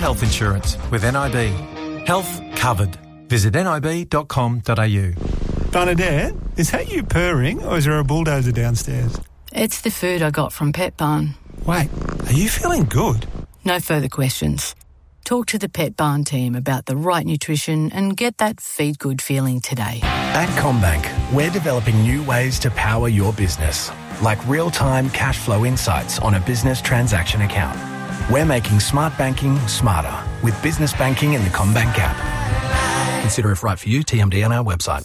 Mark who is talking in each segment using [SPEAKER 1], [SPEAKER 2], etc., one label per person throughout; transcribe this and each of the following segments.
[SPEAKER 1] health insurance with NIB. Health covered. Visit nib.com.au.
[SPEAKER 2] Bernadette, is that you purring or is there a bulldozer downstairs?
[SPEAKER 3] It's the food I got from Pet Barn.
[SPEAKER 2] Wait, are you feeling good?
[SPEAKER 3] No further questions. Talk to the Pet Barn team about the right nutrition and get that feed good feeling today.
[SPEAKER 4] At CommBank, we're developing new ways to power your business, like real-time cash flow insights on a business transaction account. We're making smart banking smarter with business banking in the CommBank app. Consider if right for you, TMD on our website.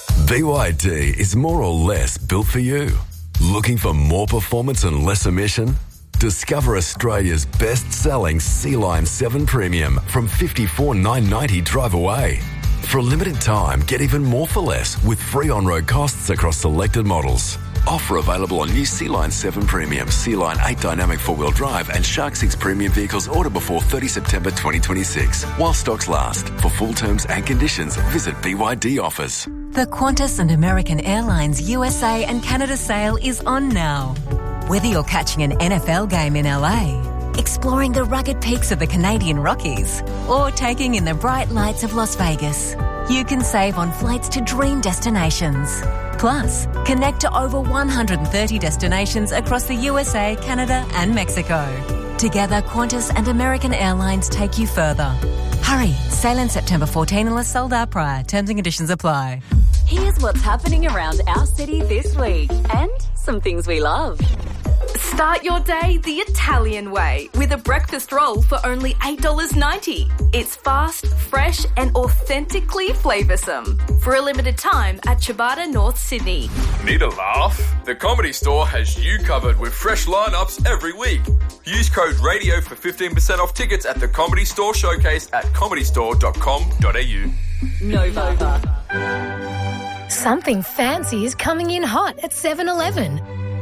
[SPEAKER 5] BYD is more or less built for you. Looking for more performance and less emission? Discover Australia's best-selling Sea-Line 7 Premium from $54,990 drive away. For a limited time, get even more for less with free on-road costs across selected models. Offer available on new Sea-Line 7 Premium, Sea-Line 8 Dynamic 4-wheel drive and Shark 6 Premium vehicles order before 30 September 2026. While stocks last. For full terms and conditions, visit BYD Offers.
[SPEAKER 6] The Qantas and American Airlines USA and Canada sale is on now. Whether you're catching an NFL game in LA, exploring the rugged peaks of the Canadian Rockies, or taking in the bright lights of Las Vegas, you can save on flights to dream destinations. Plus, connect to over 130 destinations across the USA, Canada and Mexico. Together, Qantas and American Airlines take you further. Hurry, sail in September 14 unless sold out prior. Terms and conditions apply.
[SPEAKER 7] Here's what's happening around our city this week and some things we love.
[SPEAKER 8] Start your day the Italian way with a breakfast roll for only $8.90. It's fast, fresh and authentically flavoursome. For a limited time at Ciabatta, North Sydney.
[SPEAKER 9] Need a laugh? The Comedy Store has you covered with fresh lineups every week. Use code RADIO for 15% off tickets at the Comedy Store Showcase at comedystore.com.au.
[SPEAKER 7] Nova.
[SPEAKER 10] Something fancy is coming in hot at 7-Eleven.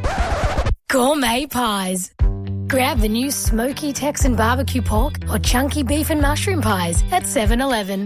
[SPEAKER 10] Gourmet pies. Grab the new smoky Texan barbecue pork or chunky beef and mushroom pies at 7-Eleven.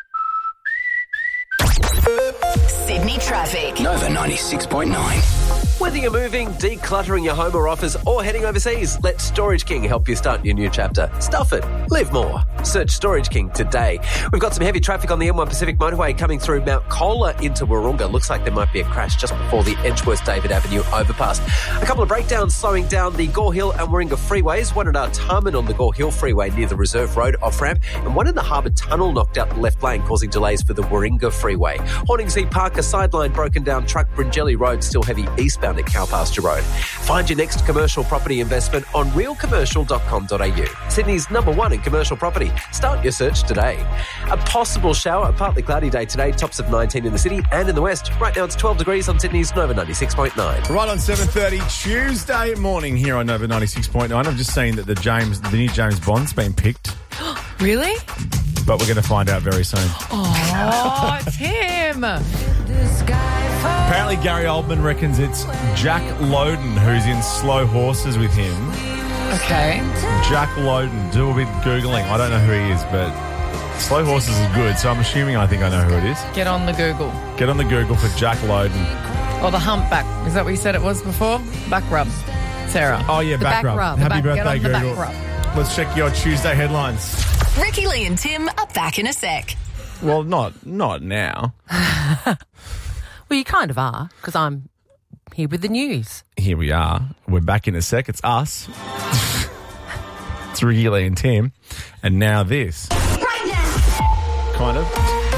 [SPEAKER 7] Sydney traffic.
[SPEAKER 11] Nova 96.9.
[SPEAKER 12] Whether you're moving, decluttering your home or office, or heading overseas, let Storage King help you start your new chapter. Stuff it. Live more. Search Storage King today. We've got some heavy traffic on the M1 Pacific Motorway coming through Mount Colah into Wahroonga. Looks like there might be a crash just before the Edgeworth-David Avenue overpass. A couple of breakdowns slowing down the Gore Hill and Warringah freeways. One at Artarmon on the Gore Hill freeway near the Reserve Road off-ramp, and one in the Harbour Tunnel knocked out the left lane, causing delays for the Warringah freeway. Horningsea Park, a sideline broken down truck. Bringelly Road still heavy eastbound at Cowpasture Road. Find your next commercial property investment on realcommercial.com.au. Sydney's #1 in commercial property. Start your search today. A possible shower, a partly cloudy day today, tops of 19 in the city and in the west. Right now it's 12 degrees on Sydney's Nova 96.9.
[SPEAKER 13] Right on 7:30 Tuesday morning here on Nova 96.9. I've just seen that the new James Bond's been picked.
[SPEAKER 14] Really?
[SPEAKER 13] But we're going to find out very soon.
[SPEAKER 14] Oh, Tim.
[SPEAKER 13] Apparently Gary Oldman reckons it's Jack Lowden who's in Slow Horses with him.
[SPEAKER 14] Okay.
[SPEAKER 13] Jack Lowden. Do a bit of Googling. I don't know who he is, but Slow Horses is good, so I'm assuming I think I know who it is.
[SPEAKER 14] Get on the Google.
[SPEAKER 13] Get on the Google for Jack Lowden.
[SPEAKER 14] Or the humpback. Is that what you said it was before? Back rub. Sarah.
[SPEAKER 13] Oh, yeah, back rub. Happy birthday, Google.
[SPEAKER 14] Back rub.
[SPEAKER 13] Let's check your Tuesday headlines.
[SPEAKER 7] Ricky, Lee and Tim are back in a sec.
[SPEAKER 13] Well, not now.
[SPEAKER 14] Well, you kind of are, because I'm here with the news.
[SPEAKER 13] Here we are. We're back in a sec. It's us. It's Ricky, Lee and Tim. And now this.
[SPEAKER 7] Right now.
[SPEAKER 13] Kind of.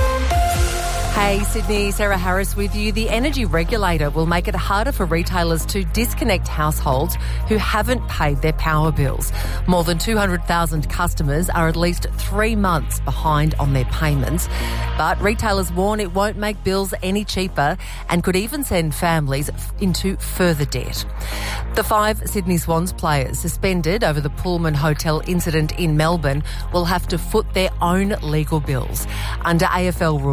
[SPEAKER 14] Hey Sydney, Sarah Harris with you. The energy regulator will make it harder for retailers to disconnect households who haven't paid their power bills. More than 200,000 customers are at least 3 months behind on their payments. But retailers warn it won't make bills any cheaper and could even send families into further debt. The 5 Sydney Swans players suspended over the Pullman Hotel incident in Melbourne will have to foot their own legal bills. Under AFL rules,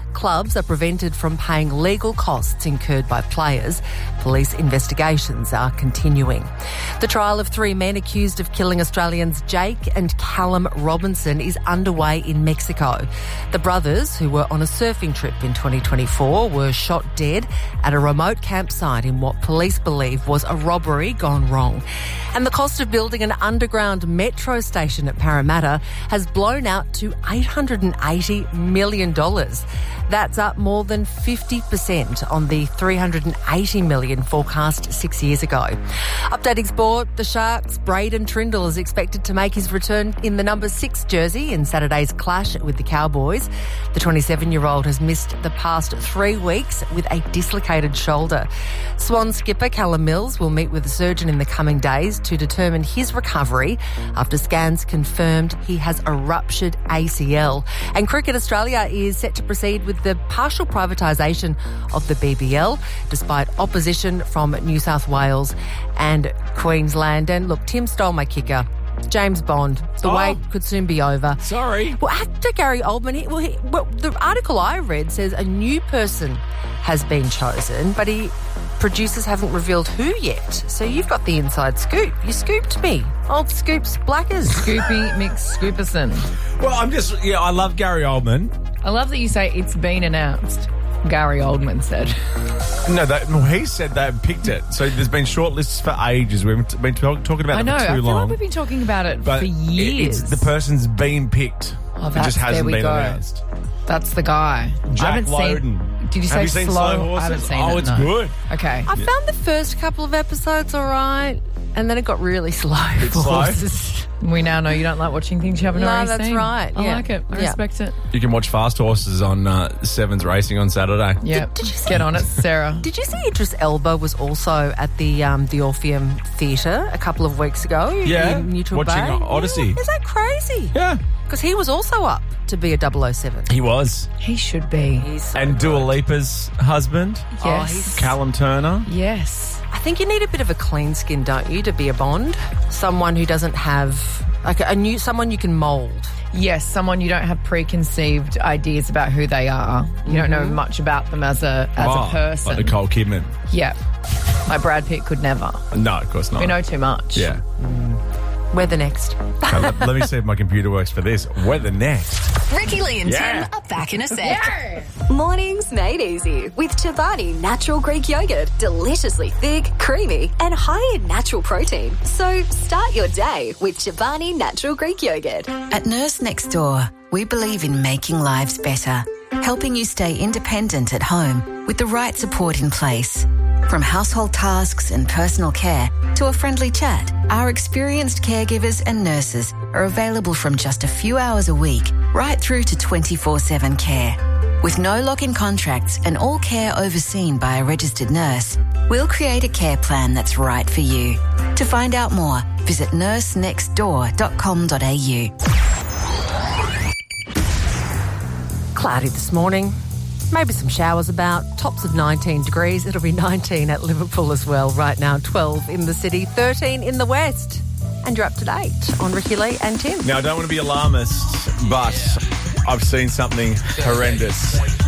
[SPEAKER 14] clubs are prevented from paying legal costs incurred by players. Police investigations are continuing. The trial of 3 men accused of killing Australians Jake and Callum Robinson is underway in Mexico. The brothers, who were on a surfing trip in 2024, were shot dead at a remote campsite in what police believe was a robbery gone wrong. And the cost of building an underground metro station at Parramatta has blown out to $880 million. That's up more than 50% on the $380 million forecast 6 years ago. Updating sport, the Sharks' Braden Trindle is expected to make his return in the number 6 jersey in Saturday's clash with the Cowboys. The 27-year-old has missed the past 3 weeks with a dislocated shoulder. Swan skipper Callum Mills will meet with a surgeon in the coming days to determine his recovery after scans confirmed he has a ruptured ACL. And Cricket Australia is set to proceed with the partial privatisation of the BBL, despite opposition from New South Wales and Queensland. And look, Tim stole my kicker. James Bond. The wait could soon be over.
[SPEAKER 13] Sorry.
[SPEAKER 14] Well, actor Gary Oldman, the article I read says a new person has been chosen, but producers haven't revealed who yet. So you've got the inside scoop. You scooped me. Old Scoops Blackers.
[SPEAKER 15] Scoopy McScooperson.
[SPEAKER 13] Well, I love Gary Oldman.
[SPEAKER 15] I love that you say it's been announced. Gary Oldman said.
[SPEAKER 13] No, he said they picked it. So there's been shortlists for ages. We've been talking about it for too long.
[SPEAKER 15] I feel like we've been talking about it for years.
[SPEAKER 13] The person's been picked. It just hasn't been announced.
[SPEAKER 15] That's the guy.
[SPEAKER 13] Jack Lowden.
[SPEAKER 15] Did you say
[SPEAKER 13] Have you seen Slow Horses?
[SPEAKER 15] I haven't seen it.
[SPEAKER 13] It's good.
[SPEAKER 15] Okay.
[SPEAKER 14] I found the first couple of episodes all right, and then it got really slow.
[SPEAKER 15] We now know you don't like watching things you haven't already seen.
[SPEAKER 14] No, that's right.
[SPEAKER 15] I like it. I respect it.
[SPEAKER 13] You can watch Fast Horses on Sevens Racing on Saturday.
[SPEAKER 15] Yeah. Get on it, Sarah.
[SPEAKER 14] Did you see Idris Elba was also at the Orpheum Theatre a couple of weeks ago?
[SPEAKER 13] Yeah.
[SPEAKER 14] In Neutral
[SPEAKER 13] watching
[SPEAKER 14] Bay?
[SPEAKER 13] Odyssey.
[SPEAKER 14] Yeah. Is that crazy?
[SPEAKER 13] Yeah.
[SPEAKER 14] Because he was also up to be a 007.
[SPEAKER 13] He was.
[SPEAKER 15] He should be.
[SPEAKER 14] He's so
[SPEAKER 13] and Dua Lipa's husband.
[SPEAKER 15] Yes.
[SPEAKER 13] Callum Turner.
[SPEAKER 15] Yes.
[SPEAKER 14] I think you need a bit of a clean skin, don't you, to be a Bond? Someone who doesn't have someone you can mould.
[SPEAKER 15] Yes, someone you don't have preconceived ideas about who they are. You don't know much about them as a person.
[SPEAKER 13] Like Nicole Kidman.
[SPEAKER 15] Yeah. Like Brad Pitt could never.
[SPEAKER 13] No, of course not.
[SPEAKER 15] We know too much.
[SPEAKER 13] Yeah.
[SPEAKER 14] Weather next.
[SPEAKER 13] Let me see if my computer works for this. Weather next.
[SPEAKER 6] Ricky Lee and Tim are back in a sec.
[SPEAKER 7] Yeah. Mornings made easy with Chobani Natural Greek Yogurt. Deliciously thick, creamy, and high in natural protein. So start your day with Chobani Natural Greek Yogurt.
[SPEAKER 16] At Nurse Next Door, we believe in making lives better, helping you stay independent at home with the right support in place. From household tasks and personal care to a friendly chat, our experienced caregivers and nurses are available from just a few hours a week right through to 24/7 care. With no lock-in contracts and all care overseen by a registered nurse, we'll create a care plan that's right for you. To find out more, visit nursenextdoor.com.au.
[SPEAKER 14] Cloudy this morning. Maybe some showers about. Tops of 19 degrees. It'll be 19 at Liverpool as well. Right now, 12 in the city, 13 in the west. And you're up to date on Ricky Lee and Tim.
[SPEAKER 13] Now, I don't want to be alarmist, but I've seen something horrendous.